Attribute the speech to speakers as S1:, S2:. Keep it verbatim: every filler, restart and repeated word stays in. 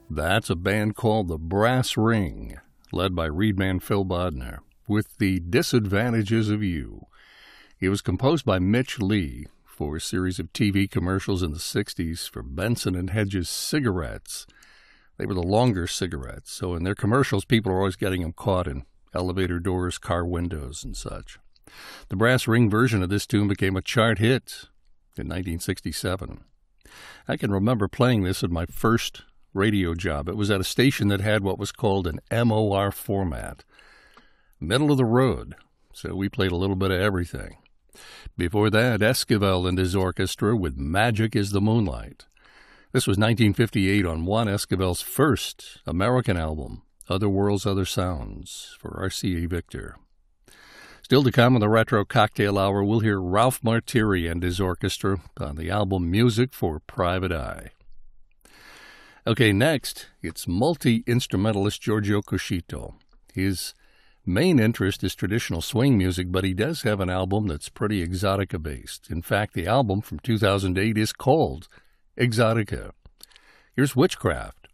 S1: That's a band called the Brass Ring, led by reedman Phil Bodner, with The Disadvantages of You. It was composed by Mitch Lee for a series of T V commercials in the sixties for Benson and Hedges cigarettes. They were the longer cigarettes, so in their commercials, people were always getting them caught in elevator doors, car windows, and such. The Brass Ring version of this tune became a chart hit in nineteen sixty-seven. I can remember playing this at my first radio job. It was at a station that had what was called an M O R format, middle of the road, so we played a little bit of everything. Before that, Esquivel and his orchestra with Magic is the Moonlight. This was nineteen fifty-eight on Juan Esquivel's first American album, Other Worlds, Other Sounds, for R C A Victor. Still to come on the Retro Cocktail Hour, we'll hear Ralph Martiri and his orchestra on the album Music for Private Eye. Okay, next, it's multi-instrumentalist Giorgio Cuscito. His main interest is traditional swing music, but he does have an album that's pretty exotica-based. In fact, the album from two thousand eight is called Exotica. Here's Witchcraft.